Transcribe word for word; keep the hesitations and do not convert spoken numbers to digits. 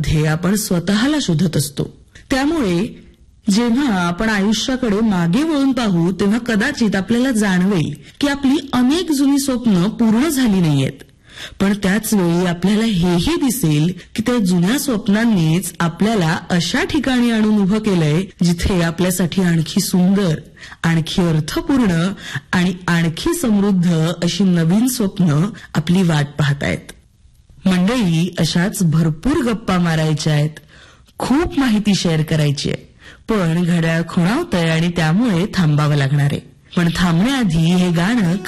स्वप्नांमध्ये आपण स्वतःला शोधत असतो. त्यामुळे जेव्हा आपण आयुष्याकडे मागे वळून पाहू तेव्हा कदाचित आपल्याला जाणवेल की आपली अनेक जुनी स्वप्न पूर्ण झाली नाहीयेत. पण त्याच वेळी आपल्याला हेही दिसेल की त्या जुन्या स्वप्नांनीच आपल्याला अशा ठिकाणी आणून उभं केलंय जिथे आपल्यासाठी आणखी सुंदर, आणखी अर्थपूर्ण आणि आणखी समृद्ध अशी नवीन स्वप्न आपली वाट पाहतायत. मंडळी, अशाच भरपूर गप्पा मारायच्या आहेत, खूप माहिती शेअर करायची आहे, पण घड्याळ खुणावतंय आणि त्यामुळे थांबावं लागणार आहे. पण थांबण्याआधी हे गाणं